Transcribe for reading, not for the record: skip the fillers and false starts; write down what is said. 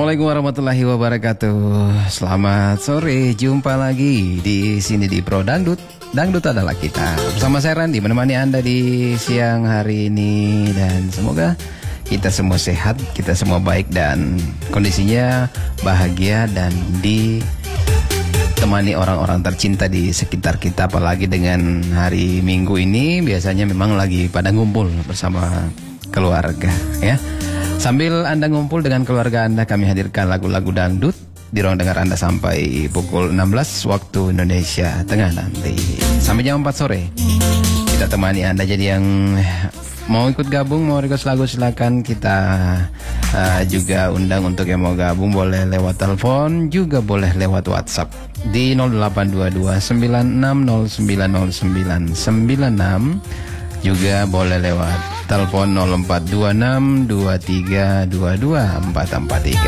Assalamualaikum warahmatullahi wabarakatuh. Selamat sore, jumpa lagi di sini di Pro Dangdut. Dangdut adalah kita. Bersama saya Randy menemani Anda di siang hari ini, dan semoga kita semua sehat, kita semua baik dan kondisinya bahagia dan ditemani orang-orang tercinta di sekitar kita. Apalagi dengan hari Minggu ini biasanya memang lagi pada ngumpul bersama keluarga ya. Sambil Anda ngumpul dengan keluarga Anda, kami hadirkan lagu-lagu dangdut di ruang dengar Anda sampai pukul 16 waktu Indonesia Tengah nanti. Sampai jam 4 sore kita temani Anda. Jadi yang mau ikut gabung, mau request lagu, silakan. Kita juga undang untuk yang mau gabung, boleh lewat telepon, juga boleh lewat WhatsApp di 0822 96090996. Juga boleh lewat telepon 0426 2322 443.